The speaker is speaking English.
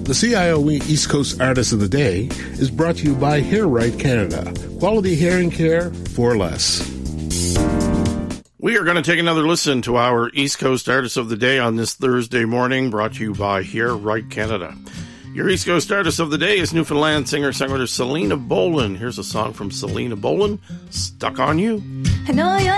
The CIOE East Coast Artist of the Day is brought to you by Hair Right Canada. Quality hearing care for less. We are going to take another listen to our East Coast Artist of the Day on this Thursday morning, brought to you by Hair Right Canada. Your East Coast Artist of the Day is Newfoundland singer-songwriter Selena Bolin. Here's a song from Selena Bolin, Stuck on You. I know you're